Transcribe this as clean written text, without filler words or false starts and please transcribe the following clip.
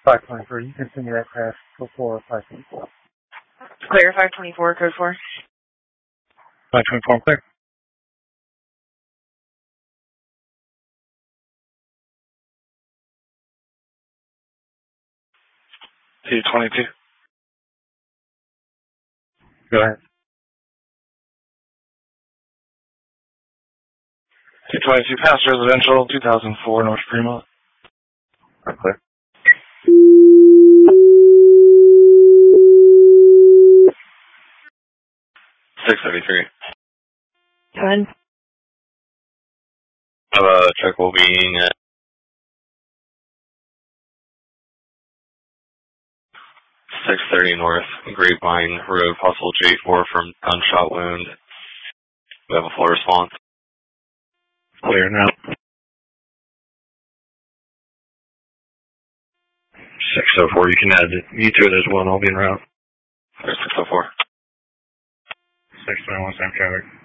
524, you continue that crash before 524. Clear 524, code 4. 524, clear. T22. Go ahead. T22 past residential, 2004 North Fremont. Clear. $633. 10. Check will be at 630 North Grapevine Road, possible J4 from gunshot wound. We have a full response. Clear now. 604, you can add you to it as well, and I'll be en route. Clear 604. 621, same traffic.